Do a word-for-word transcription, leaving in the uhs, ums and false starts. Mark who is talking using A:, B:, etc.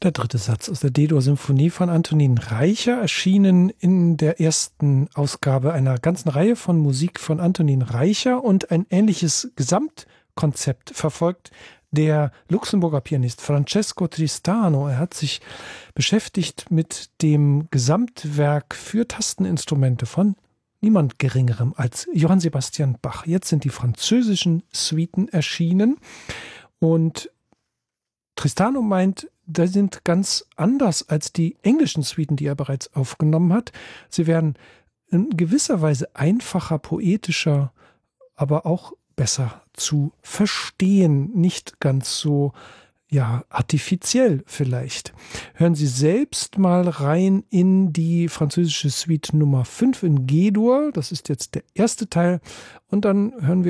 A: Der dritte Satz aus der D-Dur-Symphonie von Antonin Reicher, erschienen in der ersten Ausgabe einer ganzen Reihe von Musik von Antonin Reicher, und ein ähnliches Gesamtkonzept verfolgt der Luxemburger Pianist Francesco Tristano. Er hat sich beschäftigt mit dem Gesamtwerk für Tasteninstrumente von niemand Geringerem als Johann Sebastian Bach. Jetzt sind die französischen Suiten erschienen, und Tristano meint, die sind ganz anders als die englischen Suiten, die er bereits aufgenommen hat. Sie werden in gewisser Weise einfacher, poetischer, aber auch besser zu verstehen. Nicht ganz so, ja, artifiziell vielleicht. Hören Sie selbst mal rein in die französische Suite Nummer fünf in G-Dur. Das ist jetzt der erste Teil. Und dann hören wir